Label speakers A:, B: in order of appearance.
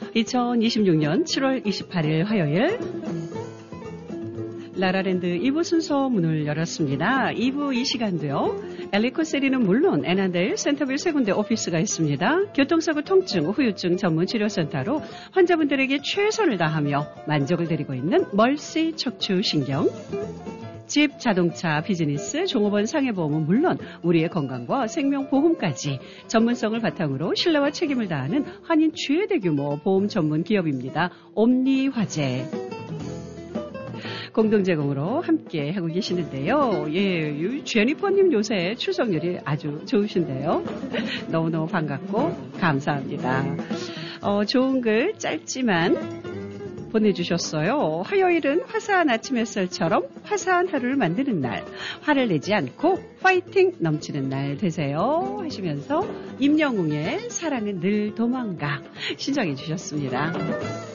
A: 2026년 7월 28일 화요일 라라랜드 2부 순서 문을 열었습니다. 2부 이 시간도요. 엘리코세리는 물론 애난데일, 센터빌 세 군데 오피스가 있습니다. 교통사고 통증, 후유증 전문 치료센터로 환자분들에게 최선을 다하며 만족을 드리고 있는 멀시 척추신경. 집, 자동차, 비즈니스, 종업원 상해보험은 물론 우리의 건강과 생명보험까지 전문성을 바탕으로 신뢰와 책임을 다하는 한인 최대 규모 보험 전문 기업입니다. 옴니화재. 공동제공으로 함께 하고 계시는데요. 예, 제니퍼님 요새 출석률이 아주 좋으신데요. 너무너무 반갑고 감사합니다. 좋은 글 짧지만 보내주셨어요. 화요일은 화사한 아침 햇살처럼 화사한 하루를 만드는 날, 화를 내지 않고 파이팅 넘치는 날 되세요 하시면서 임영웅의 사랑은 늘 도망가 신청해 주셨습니다.